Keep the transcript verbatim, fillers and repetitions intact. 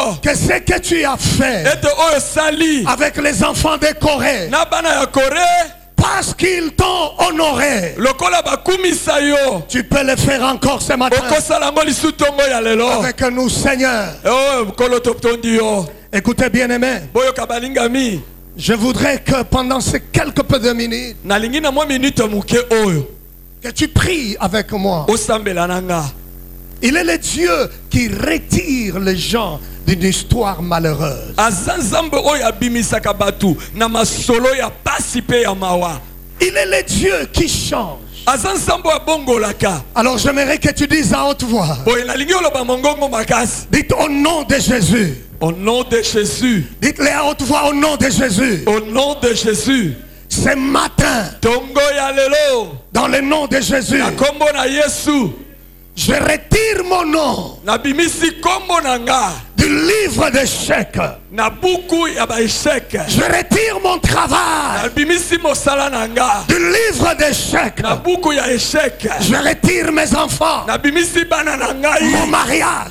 que ce que tu as fait avec les enfants de Corée, parce qu'ils t'ont honoré, tu peux le faire encore ce matin avec nous, Seigneur. Écoutez, bien-aimés, je voudrais que pendant ces quelques peu de minutes, que tu pries avec moi. Il est le Dieu qui retire les gens d'une histoire malheureuse. Il est le Dieu qui change. Alors j'aimerais que tu dises à haute voix. Dites au nom de Jésus. Au nom de Jésus. Dites-le à haute voix au nom de Jésus. Au nom de Jésus. Ce matin, dans le nom de Jésus, je retire mon nom du livre d'échecs. Je retire mon travail du livre d'échecs. Je retire mes enfants, mon mariage,